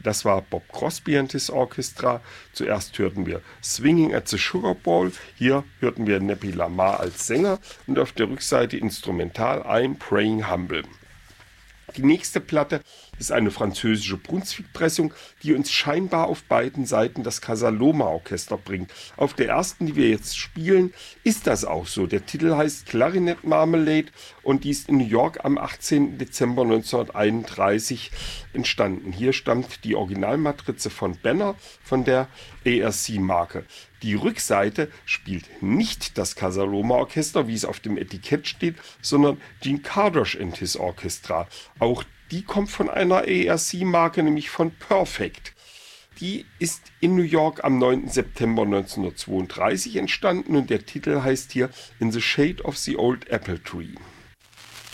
Das war Bob Crosby and His Orchestra. Zuerst hörten wir Swinging at the Sugar Bowl. Hier hörten wir Neppy Lamar als Sänger und auf der Rückseite instrumental I'm Praying Humble. Die nächste Platte ist eine französische Brunswick-Pressung, die uns scheinbar auf beiden Seiten das Casa Loma Orchester bringt. Auf der ersten, die wir jetzt spielen, ist das auch so. Der Titel heißt Clarinet Marmalade und die ist in New York am 18. Dezember 1931 entstanden. Hier stammt die Originalmatrize von Benner von der ARC-Marke. Die Rückseite spielt nicht das Casa Loma Orchester, wie es auf dem Etikett steht, sondern Gene Cardosh and His Orchestra. Auch die kommt von einer ARC-Marke, nämlich von Perfect. Die ist in New York am 9. September 1932 entstanden und der Titel heißt hier In the Shade of the Old Apple Tree.